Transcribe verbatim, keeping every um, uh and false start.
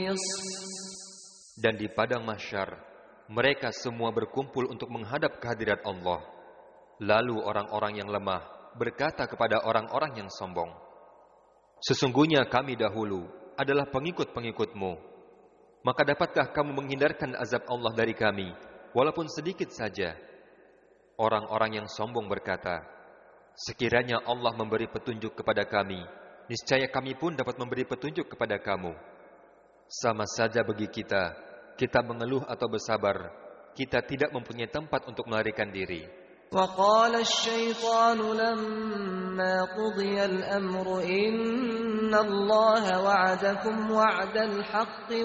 محيص. Dan di padang mahsyar, mereka semua berkumpul untuk menghadap kehadirat Allah. Lalu orang-orang yang lemah berkata kepada orang-orang yang sombong, sesungguhnya kami dahulu adalah pengikut-pengikutmu. Maka dapatkah kamu menghindarkan azab Allah dari kami, walaupun sedikit saja? Orang-orang yang sombong berkata, sekiranya Allah memberi petunjuk kepada kami, niscaya kami pun dapat memberi petunjuk kepada kamu. Sama saja bagi kita, kita mengeluh atau bersabar, kita tidak mempunyai tempat untuk melarikan diri. وقال الشيطان لما قضي الأمر إن الله وعدكم وعد الحق